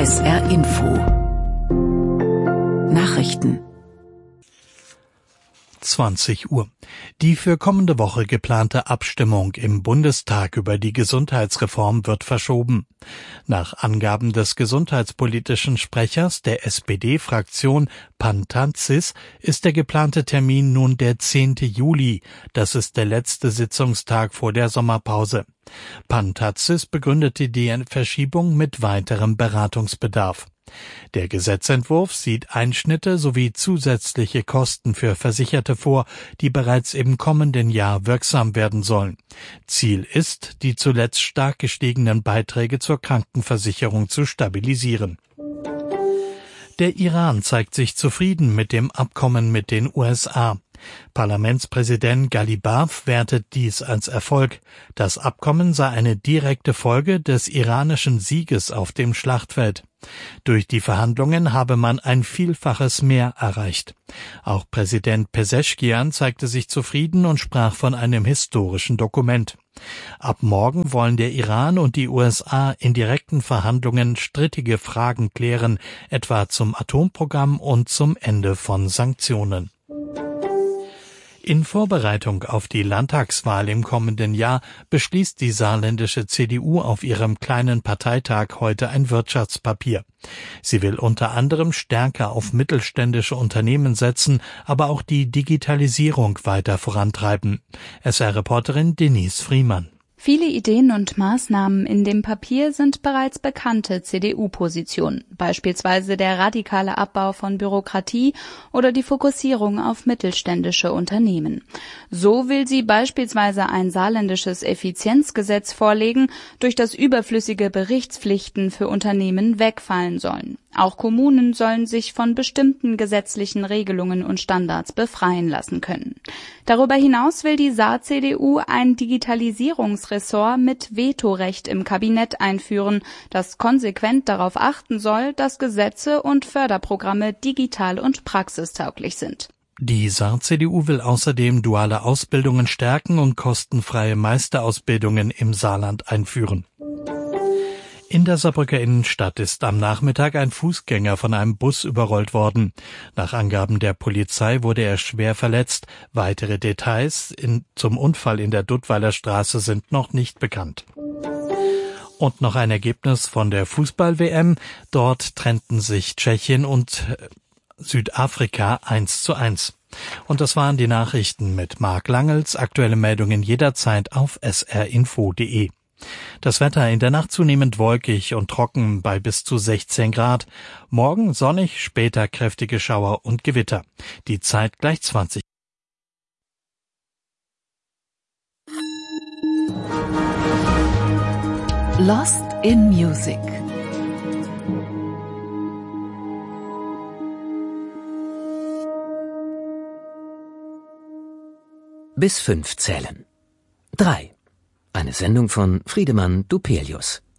SR Info Nachrichten 20 Uhr. Die für kommende Woche geplante Abstimmung im Bundestag über die Gesundheitsreform wird verschoben. Nach Angaben des gesundheitspolitischen Sprechers der SPD-Fraktion Pantazis ist der geplante Termin nun der 10. Juli. Das ist der letzte Sitzungstag vor der Sommerpause. Pantazis begründete die Verschiebung mit weiterem Beratungsbedarf. Der Gesetzentwurf sieht Einschnitte sowie zusätzliche Kosten für Versicherte vor, die bereits im kommenden Jahr wirksam werden sollen. Ziel ist, die zuletzt stark gestiegenen Beiträge zur Krankenversicherung zu stabilisieren. Der Iran zeigt sich zufrieden mit dem Abkommen mit den USA. Parlamentspräsident Ghalibaf wertet dies als Erfolg. Das Abkommen sei eine direkte Folge des iranischen Sieges auf dem Schlachtfeld. Durch die Verhandlungen habe man ein Vielfaches mehr erreicht. Auch Präsident Pezeshkian zeigte sich zufrieden und sprach von einem historischen Dokument. Ab morgen wollen der Iran und die USA in direkten Verhandlungen strittige Fragen klären, etwa zum Atomprogramm und zum Ende von Sanktionen. In Vorbereitung auf die Landtagswahl im kommenden Jahr beschließt die saarländische CDU auf ihrem kleinen Parteitag heute ein Wirtschaftspapier. Sie will unter anderem stärker auf mittelständische Unternehmen setzen, aber auch die Digitalisierung weiter vorantreiben. SR-Reporterin Denise Friemann. Viele Ideen und Maßnahmen in dem Papier sind bereits bekannte CDU-Positionen, beispielsweise der radikale Abbau von Bürokratie oder die Fokussierung auf mittelständische Unternehmen. So will sie beispielsweise ein saarländisches Effizienzgesetz vorlegen, durch das überflüssige Berichtspflichten für Unternehmen wegfallen sollen. Auch Kommunen sollen sich von bestimmten gesetzlichen Regelungen und Standards befreien lassen können. Darüber hinaus will die Saar-CDU ein Digitalisierungsressort mit Vetorecht im Kabinett einführen, das konsequent darauf achten soll, dass Gesetze und Förderprogramme digital und praxistauglich sind. Die Saar-CDU will außerdem duale Ausbildungen stärken und kostenfreie Meisterausbildungen im Saarland einführen. In der Saarbrücker Innenstadt ist am Nachmittag ein Fußgänger von einem Bus überrollt worden. Nach Angaben der Polizei wurde er schwer verletzt. Weitere Details zum Unfall in der Duttweiler Straße sind noch nicht bekannt. Und noch ein Ergebnis von der Fußball-WM. Dort trennten sich Tschechien und Südafrika 1:1. Und das waren die Nachrichten mit Marc Langels. Aktuelle Meldungen jederzeit auf srinfo.de. Das Wetter in der Nacht zunehmend wolkig und trocken bei bis zu 16 Grad. Morgen sonnig, später kräftige Schauer und Gewitter. Die Zeit gleich 20. Lost in Music. Bis 5 zählen. 3. Eine Sendung von Friedemann Dupelius.